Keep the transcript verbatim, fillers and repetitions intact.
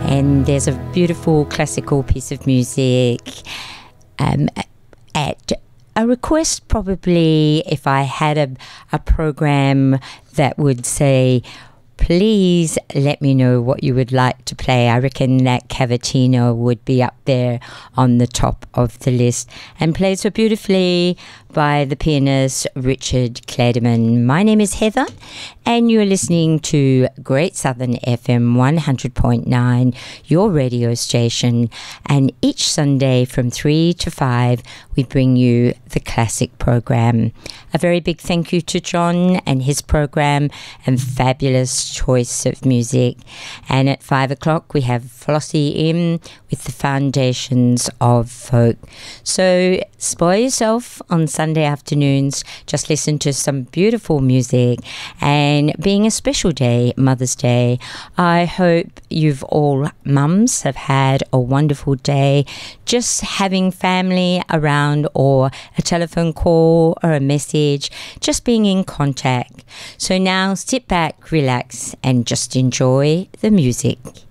and there's a beautiful classical piece of music um, at a request. Probably if I had a, a program that would say, please let me know what you would like to play, I reckon that Cavatina would be up there on the top of the list, and played so beautifully by the pianist Richard Clayderman. My name is Heather, and you're listening to Great Southern F M one hundred point nine, your radio station, and each Sunday from three to five we bring you the classic program. A very big thank you to John and his program and fabulous choice of music. And at five o'clock we have Flossie M with the Foundations of Folk. So spoil yourself on Sunday afternoons, just listen to some beautiful music, and being a special day, Mother's Day, I hope you've all mums have had a wonderful day, just having family around, or a telephone call or a message, just being in contact. So now sit back, relax, and just enjoy the music.